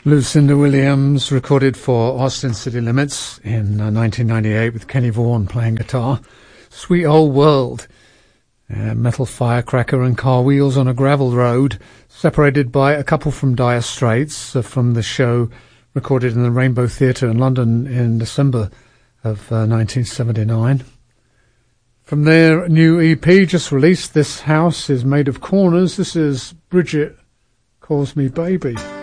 Lucinda Williams recorded for Austin City Limits in 1998 with Kenny Vaughan playing guitar. Sweet Old World. Metal Firecracker and Car Wheels on a Gravel Road, separated by a couple from Dire Straits from the show recorded in the Rainbow Theatre in London in December of 1979. From their new EP just released, This House is Made of Corners. This is Bridget Calls Me Baby.